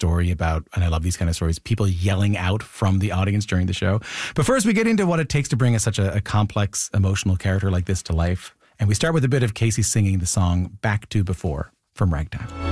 story about, and I love these kind of stories, people yelling out from the audience during the show. But first, we get into what it takes to bring such a complex, emotional character like this to life. And we start with a bit of Casey singing the song Back to Before from Ragtime.